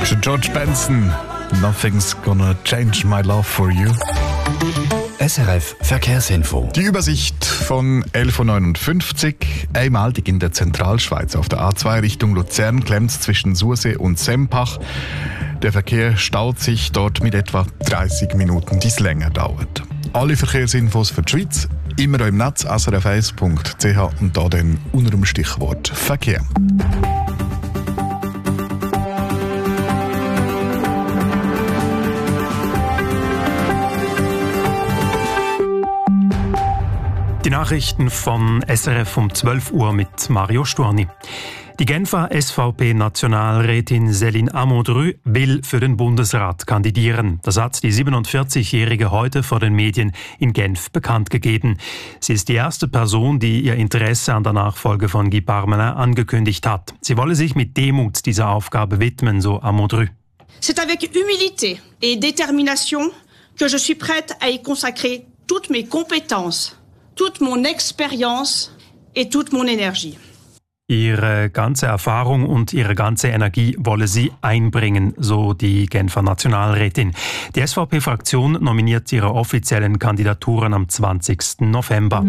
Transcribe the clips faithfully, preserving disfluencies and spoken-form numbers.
George Benson, Nothing's Gonna Change My Love For You. S R F Verkehrsinfo. Die Übersicht von elf Uhr neunundfünfzig. Eine Meldung in der Zentralschweiz. Auf der A zwei Richtung Luzern klemmt es zwischen Sursee und Sempach. Der Verkehr staut sich dort mit etwa dreißig Minuten, die es länger dauert. Alle Verkehrsinfos für die Schweiz immer im Netz s r f eins punkt c h und da dann unter dem Stichwort Verkehr. Die Nachrichten von S R F um zwölf Uhr mit Mario Storni. Die Genfer S V P-Nationalrätin Céline Amondru will für den Bundesrat kandidieren. Das hat die siebenundvierzigjährige heute vor den Medien in Genf bekannt gegeben. Sie ist die erste Person, die ihr Interesse an der Nachfolge von Guy Parmelin angekündigt hat. Sie wolle sich mit Demut dieser Aufgabe widmen, so Amondru. C'est avec humilité et détermination que je suis prête à y consacrer toutes mes compétences, toute mon expérience et toute mon énergie. Ihre ganze Erfahrung und ihre ganze Energie wolle sie einbringen, so die Genfer Nationalrätin. Die S V P-Fraktion nominiert ihre offiziellen Kandidaturen am zwanzigsten November.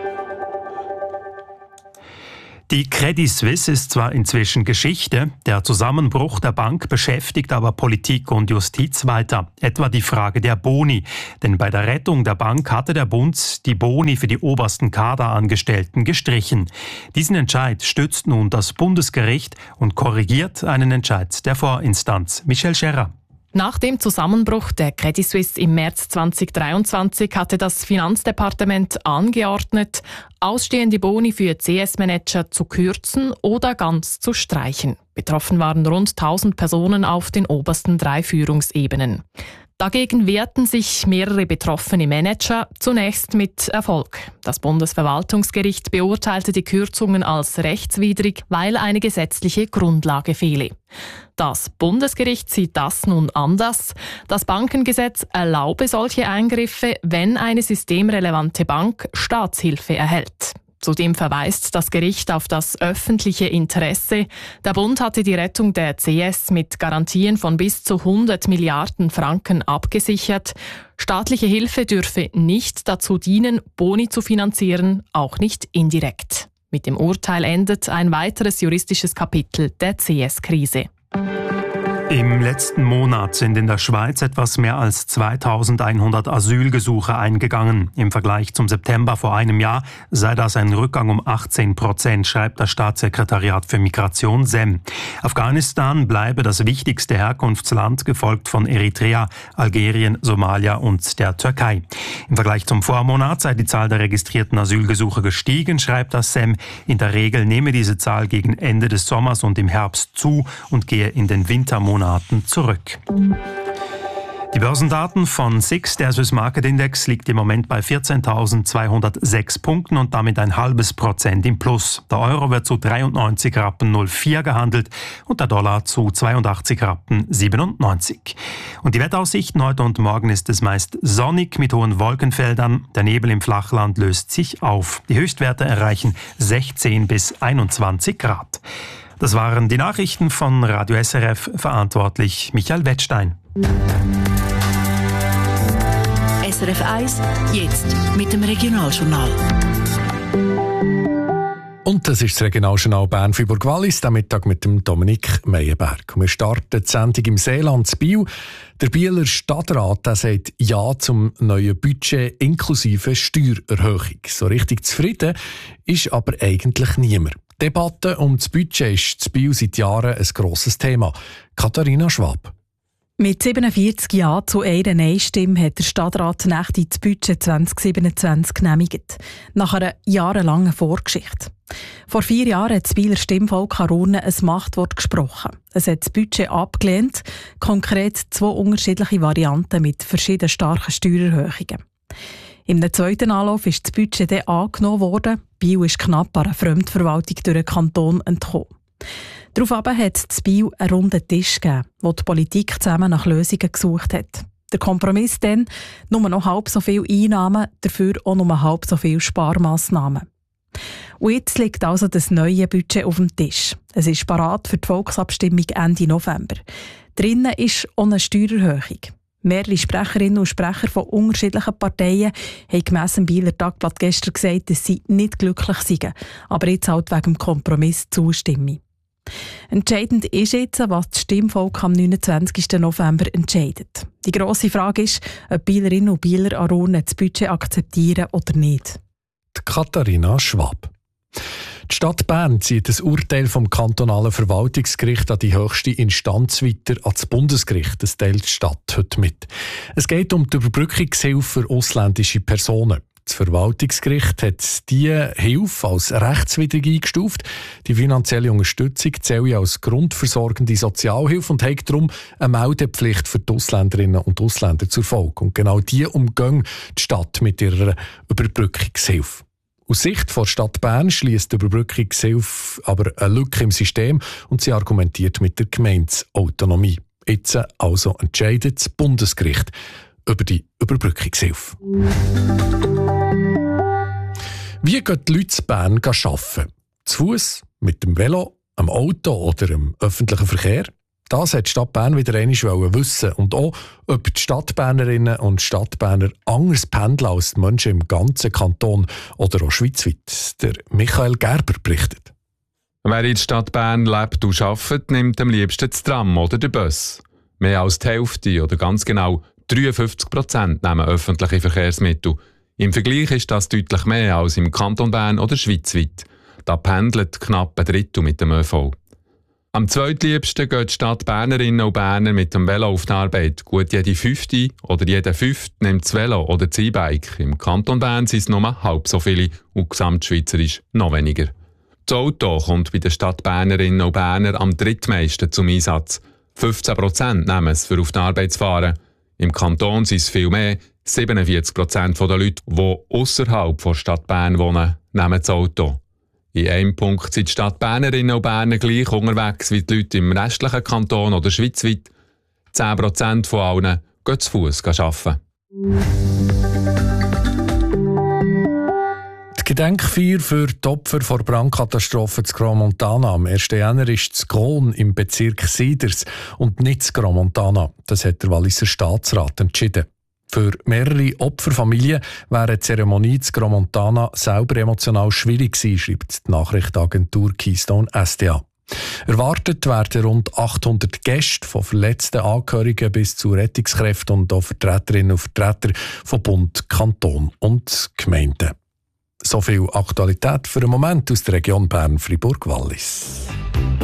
Die Credit Suisse ist zwar inzwischen Geschichte, der Zusammenbruch der Bank beschäftigt aber Politik und Justiz weiter. Etwa die Frage der Boni. Denn bei der Rettung der Bank hatte der Bund die Boni für die obersten Kaderangestellten gestrichen. Diesen Entscheid stützt nun das Bundesgericht und korrigiert einen Entscheid der Vorinstanz. Michel Scherrer. Nach dem Zusammenbruch der Credit Suisse im März zweitausenddreiundzwanzig hatte das Finanzdepartement angeordnet, ausstehende Boni für C S-Manager zu kürzen oder ganz zu streichen. Betroffen waren rund tausend Personen auf den obersten drei Führungsebenen. Dagegen wehrten sich mehrere betroffene Manager, zunächst mit Erfolg. Das Bundesverwaltungsgericht beurteilte die Kürzungen als rechtswidrig, weil eine gesetzliche Grundlage fehle. Das Bundesgericht sieht das nun anders. Das Bankengesetz erlaube solche Eingriffe, wenn eine systemrelevante Bank Staatshilfe erhält. Zudem verweist das Gericht auf das öffentliche Interesse. Der Bund hatte die Rettung der C S mit Garantien von bis zu hundert Milliarden Franken abgesichert. Staatliche Hilfe dürfe nicht dazu dienen, Boni zu finanzieren, auch nicht indirekt. Mit dem Urteil endet ein weiteres juristisches Kapitel der C S-Krise. Im letzten Monat sind in der Schweiz etwas mehr als zweitausendeinhundert Asylgesuche eingegangen. Im Vergleich zum September vor einem Jahr sei das ein Rückgang um achtzehn Prozent, schreibt das Staatssekretariat für Migration S E M. Afghanistan bleibe das wichtigste Herkunftsland, gefolgt von Eritrea, Algerien, Somalia und der Türkei. Im Vergleich zum Vormonat sei die Zahl der registrierten Asylgesuche gestiegen, schreibt das S E M. In der Regel nehme diese Zahl gegen Ende des Sommers und im Herbst zu und gehe in den Wintermonaten zurück. Die Börsendaten von S I X, der Swiss Market Index, liegt im Moment bei vierzehntausendzweihundertsechs Punkten und damit ein halbes Prozent im Plus. Der Euro wird zu dreiundneunzig Rappen null vier gehandelt und der Dollar zu zweiundachtzig Rappen siebenundneunzig. Und die Wetteraussichten heute und morgen ist es meist sonnig mit hohen Wolkenfeldern. Der Nebel im Flachland löst sich auf. Die Höchstwerte erreichen sechzehn bis einundzwanzig Grad. Das waren die Nachrichten von Radio S R F, verantwortlich Michael Wettstein. S R F eins, jetzt mit dem Regionaljournal. Und das ist das Regionaljournal Bern-Fribourg-Wallis, am Mittag mit dem Dominik Meyerberg. Wir starten die Sendung im Seeland zu Biel. Der Bieler Stadtrat der sagt Ja zum neuen Budget inklusive Steuererhöhung. So richtig zufrieden ist aber eigentlich niemand. Die Debatte um das Budget ist zu Biel seit Jahren ein grosses Thema. Katharina Schwab. Mit siebenundvierzig Ja zu einer Nein-Stimme hat der Stadtrat Nächte das Budget zwanzig siebenundzwanzig genehmigt. Nach einer jahrelangen Vorgeschichte. Vor vier Jahren hat das Bieler Stimmvolk an Urne ein Machtwort gesprochen. Es hat das Budget abgelehnt, konkret zwei unterschiedliche Varianten mit verschiedenen starken Steuererhöhungen. Im zweiten Anlauf ist das Budget dann angenommen worden. Biel ist knapp an einer Fremdverwaltung durch den Kanton entkommen. Daraufhin hat es in Biel einen runden Tisch gegeben, wo die Politik zusammen nach Lösungen gesucht hat. Der Kompromiss dann, nur noch halb so viele Einnahmen, dafür auch nur halb so viele Sparmassnahmen. Und jetzt liegt also das neue Budget auf dem Tisch. Es ist parat für die Volksabstimmung Ende November. Drinnen ist auch eine Steuererhöhung. Mehrere Sprecherinnen und Sprecher von unterschiedlichen Parteien haben gemäss dem Bieler Tagblatt gestern gesagt, dass sie nicht glücklich seien, aber jetzt halt wegen dem Kompromiss zustimmen. Entscheidend ist jetzt, was das Stimmvolk am neunundzwanzigsten November entscheidet. Die grosse Frage ist, ob Bielerinnen und Bieler an Urne das Budget akzeptieren oder nicht. Die Katharina Schwab. Die Stadt Bern zieht das Urteil vom kantonalen Verwaltungsgericht an die höchste Instanz weiter, an das Bundesgericht. Das teilt die Stadt heute mit. Es geht um die Überbrückungshilfe für ausländische Personen. Das Verwaltungsgericht hat diese Hilfe als rechtswidrig eingestuft. Die finanzielle Unterstützung zählt als grundversorgende Sozialhilfe und hat darum eine Meldepflicht für die Ausländerinnen und Ausländer zur Folge. Und genau die umgehen die Stadt mit ihrer Überbrückungshilfe. Aus Sicht der Stadt Bern schliesst die Überbrückungshilfe aber eine Lücke im System und sie argumentiert mit der Gemeindeautonomie. Jetzt also entscheidet das Bundesgericht über die Überbrückungshilfe. Wie gehen die Leute in Bern arbeiten? Zu Fuss, mit dem Velo, am Auto oder im öffentlichen Verkehr? Das hat die Stadt Bern wieder einmal wissen. Und auch, ob die Stadtbernerinnen und Stadtberner anders pendeln als die Menschen im ganzen Kanton oder auch schweizweit. Der Michael Gerber berichtet. Wer in der Stadt Bern lebt und arbeitet, nimmt am liebsten das Tram oder den Bus. Mehr als die Hälfte oder ganz genau dreiundfünfzig Prozent nehmen öffentliche Verkehrsmittel. Im Vergleich ist das deutlich mehr als im Kanton Bern oder schweizweit. Da pendelt knapp ein Drittel mit dem ÖV. Am zweitliebsten gehen die Stadtbernerinnen und Berner mit dem Velo auf die Arbeit. Gut jede Fünfte oder jeder Fünfte nimmt das Velo oder das E-Bike. Im Kanton Bern sind es nur halb so viele und gesamtschweizerisch noch weniger. Das Auto kommt bei den Stadtbernerinnen und Berner am drittmeisten zum Einsatz. fünfzehn Prozent nehmen es, für auf die Arbeit zu fahren. Im Kanton sind es viel mehr. siebenundvierzig Prozent der Leute, die ausserhalb der Stadt Bern wohnen, nehmen das Auto. In einem Punkt sind die Stadtbernerinnen und Berner gleich unterwegs wie die Leute im restlichen Kanton oder schweizweit. zehn Prozent von allen gehen zu Fuss arbeiten. Die Gedenkfeier für die Opfer der Brandkatastrophe zu Gromontana am ersten Jänner ist zu Gron im Bezirk Sieders und nicht zu Gromontana. Das hat der Walliser Staatsrat entschieden. Für mehrere Opferfamilien wäre eine Zeremonie zu Gromontana selber emotional schwierig gewesen, schreibt die Nachrichtenagentur Keystone S D A. Erwartet werden rund achthundert Gäste, von verletzten Angehörigen bis zu Rettungskräften und auch Vertreterinnen und Vertreter von Bund, Kanton und Gemeinden. So viel Aktualität für den Moment aus der Region Bern-Fribourg-Wallis.